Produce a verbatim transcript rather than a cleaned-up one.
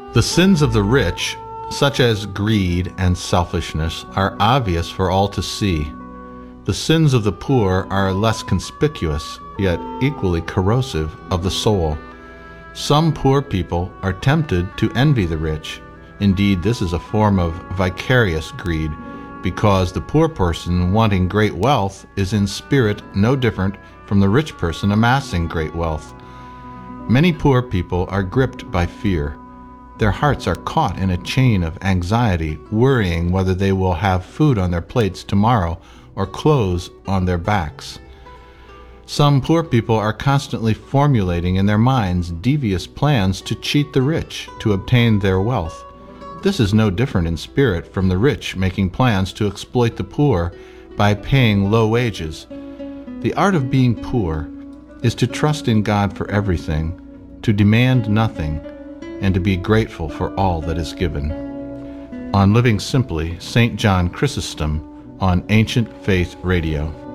The sins of the rich, such as greed and selfishness, are obvious for all to see. The sins of the poor are less conspicuous, yet equally corrosive of the soul. Some poor people are tempted to envy the rich. Indeed, this is a form of vicarious greed, because the poor person wanting great wealth is in spirit no different from the rich person amassing great wealth. Many poor people are gripped by fear. Their hearts are caught in a chain of anxiety, worrying whether they will have food on their plates tomorrow or clothes on their backs. Some poor people are constantly formulating in their minds devious plans to cheat the rich to obtain their wealth. This is no different in spirit from the rich making plans to exploit the poor by paying low wages. The art of being poor is to trust in God for everything, to demand nothing, and to be grateful for all that is given. On Living Simply, Saint John Chrysostom on Ancient Faith Radio.